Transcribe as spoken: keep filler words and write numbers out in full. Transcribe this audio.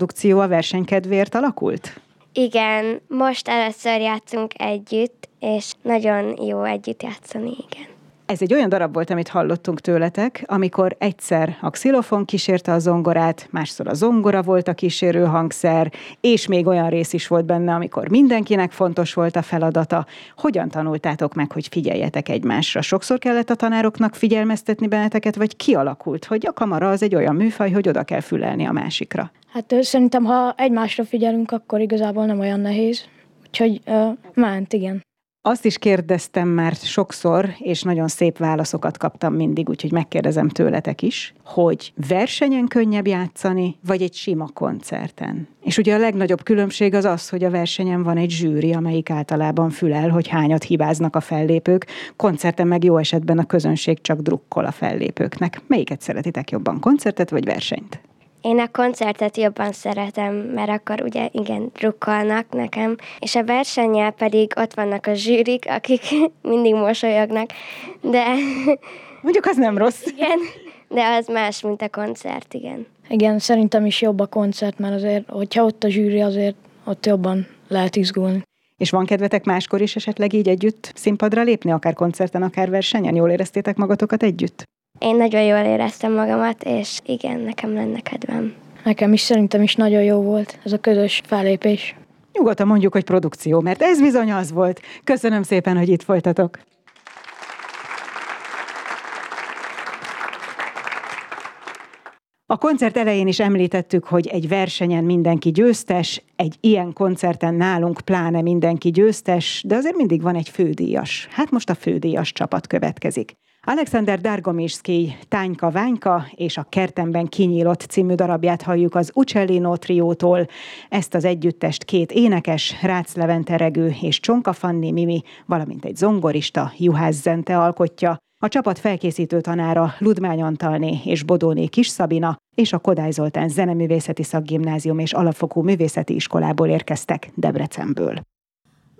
produkció a versenykedvéért alakult? Igen, most először játszunk együtt, és nagyon jó együtt játszani, igen. Ez egy olyan darab volt, amit hallottunk tőletek, amikor egyszer a xilofon kísérte a zongorát, másszor a zongora volt a kísérő hangszer, és még olyan rész is volt benne, amikor mindenkinek fontos volt a feladata. Hogyan tanultátok meg, hogy figyeljetek egymásra? Sokszor kellett a tanároknak figyelmeztetni benneteket, vagy kialakult, hogy a kamara az egy olyan műfaj, hogy oda kell fülelni a másikra? Hát szerintem, ha egymásra figyelünk, akkor igazából nem olyan nehéz. Úgyhogy uh, ment, igen. Azt is kérdeztem már sokszor, és nagyon szép válaszokat kaptam mindig, úgyhogy megkérdezem tőletek is, hogy versenyen könnyebb játszani, vagy egy sima koncerten. És ugye a legnagyobb különbség az az, hogy a versenyen van egy zsűri, amelyik általában fülel, hogy hányat hibáznak a fellépők, koncerten meg jó esetben a közönség csak drukkol a fellépőknek. Melyiket szeretitek jobban, koncertet vagy versenyt? Én a koncertet jobban szeretem, mert akkor ugye igen, drukkolnak nekem, és a versennyel pedig ott vannak a zsűrik, akik mindig mosolyognak, de... Mondjuk az nem rossz. Igen, de az más, mint a koncert, igen. Igen, szerintem is jobb a koncert, mert azért, hogyha ott a zsűri, azért ott jobban lehet izgulni. És van kedvetek máskor is esetleg így együtt színpadra lépni, akár koncerten, akár versenyen? Jól éreztétek magatokat együtt? Én nagyon jól éreztem magamat, és igen, nekem lenne kedvem. Nekem is szerintem is nagyon jó volt ez a közös fellépés. Nyugodtan mondjuk, hogy produkció, mert ez bizony az volt. Köszönöm szépen, hogy itt voltatok. A koncert elején is említettük, hogy egy versenyen mindenki győztes, egy ilyen koncerten nálunk pláne mindenki győztes, de azért mindig van egy fődíjas. Hát most a fődíjas csapat következik. Alexander Dargomirszkij Tányka Ványka és a Kertemben kinyílott című darabját halljuk az Uccellino triótól. Ezt az együttest két énekes, Rácz Levente Regő és Csonka Fanni Mimi, valamint egy zongorista, Juhász Zente alkotja. A csapat felkészítő tanára Ludmány Antalné és Bodóné Kis Szabina és a Kodály Zoltán Zeneművészeti Szakgimnázium és Alapfokú Művészeti Iskolából érkeztek Debrecenből.